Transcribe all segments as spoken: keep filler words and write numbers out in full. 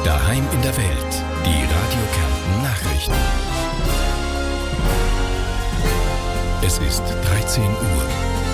Daheim in der Welt. Die Radio Kärnten Nachrichten. Es ist dreizehn Uhr.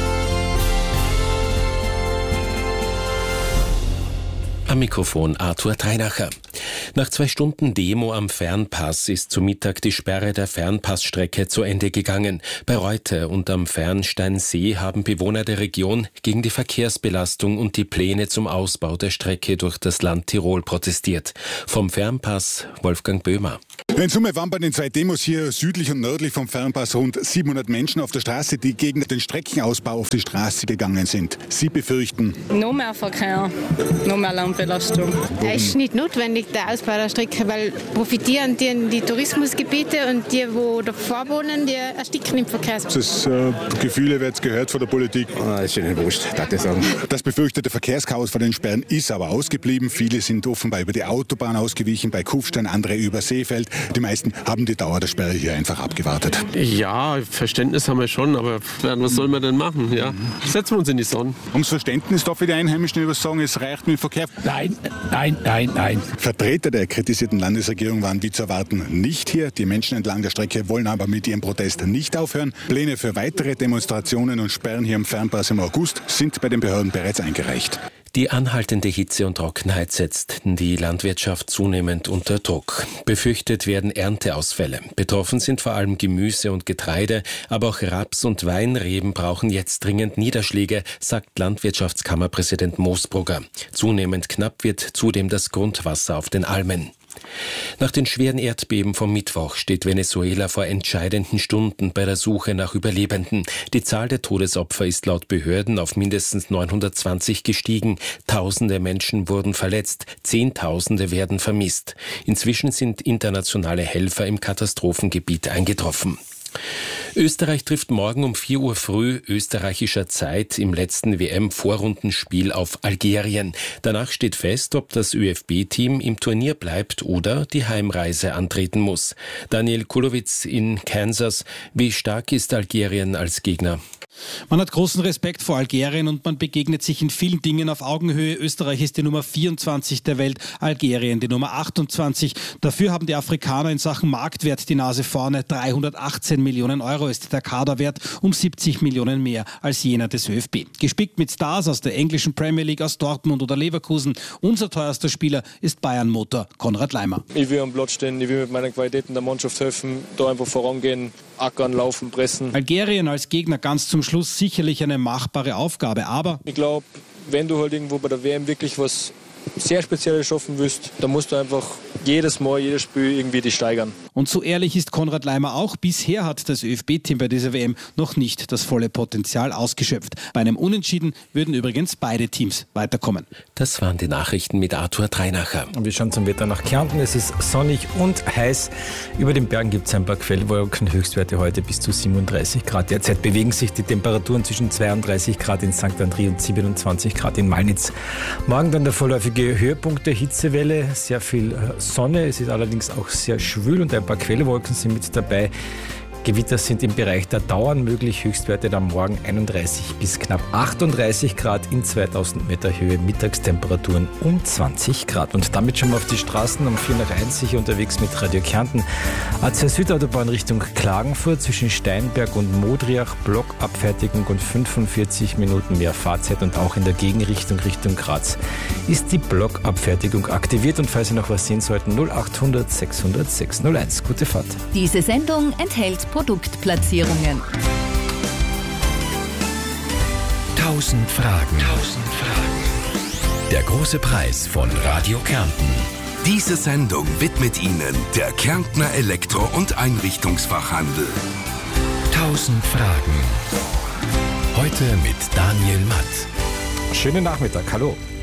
Am Mikrofon Arthur Treinacher. Nach zwei Stunden Demo am Fernpass ist zu Mittag die Sperre der Fernpassstrecke zu Ende gegangen. Bei Reute und am Fernsteinsee haben Bewohner der Region gegen die Verkehrsbelastung und die Pläne zum Ausbau der Strecke durch das Land Tirol protestiert. Vom Fernpass Wolfgang Böhmer. In Summe waren bei den zwei Demos hier südlich und nördlich vom Fernpass rund siebenhundert Menschen auf der Straße, die gegen den Streckenausbau auf die Straße gegangen sind. Sie befürchten noch mehr Verkehr, noch mehr Lärmbelastung. Es ist nicht notwendig, der Ausbau der Strecke, weil profitieren die, die Tourismusgebiete und die, die davor wohnen, die ersticken im Verkehr. Das äh, Gefühle wird gehört von der Politik. Ah, das ist ja nicht wurscht, darf ich sagen. Das befürchtete Verkehrschaos von den Sperren ist aber ausgeblieben. Viele sind offenbar über die Autobahn ausgewichen, bei Kufstein, andere über Seefeld. Die meisten haben die Dauer der Sperre hier einfach abgewartet. Ja, Verständnis haben wir schon, aber was soll man denn machen? Ja? Setzen wir uns in die Sonne. Ums Verständnis darf ich die Einheimischen über sagen, es reicht mit dem Verkehr. Nein, nein, nein, nein. Vertreter der kritisierten Landesregierung waren wie zu erwarten nicht hier. Die Menschen entlang der Strecke wollen aber mit ihrem Protest nicht aufhören. Pläne für weitere Demonstrationen und Sperren hier am Fernpass im August sind bei den Behörden bereits eingereicht. Die anhaltende Hitze und Trockenheit setzt die Landwirtschaft zunehmend unter Druck. Befürchtet werden Ernteausfälle. Betroffen sind vor allem Gemüse und Getreide, aber auch Raps und Weinreben brauchen jetzt dringend Niederschläge, sagt Landwirtschaftskammerpräsident Moosbrugger. Zunehmend knapp wird zudem das Grundwasser auf den Almen. Nach den schweren Erdbeben vom Mittwoch steht Venezuela vor entscheidenden Stunden bei der Suche nach Überlebenden. Die Zahl der Todesopfer ist laut Behörden auf mindestens neunhundertzwanzig gestiegen. Tausende Menschen wurden verletzt, Zehntausende werden vermisst. Inzwischen sind internationale Helfer im Katastrophengebiet eingetroffen. Österreich trifft morgen um vier Uhr früh österreichischer Zeit im letzten W M-Vorrundenspiel auf Algerien. Danach steht fest, ob das ÖFB-Team im Turnier bleibt oder die Heimreise antreten muss. Daniel Kulowitz in Kansas. Wie stark ist Algerien als Gegner? Man hat großen Respekt vor Algerien und man begegnet sich in vielen Dingen auf Augenhöhe. Österreich ist die Nummer vierundzwanzig der Welt, Algerien die Nummer achtundzwanzig. Dafür haben die Afrikaner in Sachen Marktwert die Nase vorne. dreihundertachtzehn Millionen Euro ist der Kaderwert, um siebzig Millionen mehr als jener des ÖFB. Gespickt mit Stars aus der englischen Premier League, aus Dortmund oder Leverkusen. Unser teuerster Spieler ist Bayern-Motor Konrad Laimer. Ich will am Platz stehen, ich will mit meinen Qualitäten der Mannschaft helfen, da einfach vorangehen, ackern, laufen, pressen. Algerien als Gegner ganz zum Schluss sicherlich eine machbare Aufgabe, aber ich glaube, wenn du halt irgendwo bei der W M wirklich was sehr Spezielles schaffen willst, dann musst du einfach jedes Mal, jedes Spiel irgendwie dich steigern. Und so ehrlich ist Konrad Laimer auch. Bisher hat das ÖFB-Team bei dieser W M noch nicht das volle Potenzial ausgeschöpft. Bei einem Unentschieden würden übrigens beide Teams weiterkommen. Das waren die Nachrichten mit Arthur Treinacher. Und wir schauen zum Wetter nach Kärnten. Es ist sonnig und heiß. Über den Bergen gibt es ein paar Quellwolken. Höchstwerte heute bis zu siebenunddreißig Grad. Derzeit bewegen sich die Temperaturen zwischen zweiunddreißig Grad in Sankt André und siebenundzwanzig Grad in Malnitz. Morgen dann der vorläufige Höhepunkt der Hitzewelle. Sehr viel Sonne. Es ist allerdings auch sehr schwül und ein paar Quellwolken sind mit dabei. Gewitter sind im Bereich der Dauern möglich. Höchstwerte am Morgen einunddreißig bis knapp achtunddreißig Grad in zweitausend Meter Höhe. Mittagstemperaturen um zwanzig Grad. Und damit schon mal auf die Straßen um vier nach eins sicher unterwegs mit Radio Kärnten. A zwei Südautobahn Richtung Klagenfurt zwischen Steinberg und Modriach. Blockabfertigung und fünfundvierzig Minuten mehr Fahrzeit. Und auch in der Gegenrichtung Richtung Graz ist die Blockabfertigung aktiviert. Und falls Sie noch was sehen sollten, null achthundert sechshundert sechshunderteins. Gute Fahrt. Diese Sendung enthält Produktplatzierungen. Tausend Fragen. Tausend Fragen. Der große Preis von Radio Kärnten. Diese Sendung widmet Ihnen der Kärntner Elektro- und Einrichtungsfachhandel. Tausend Fragen. Heute mit Daniel Matt. Schönen Nachmittag. Hallo.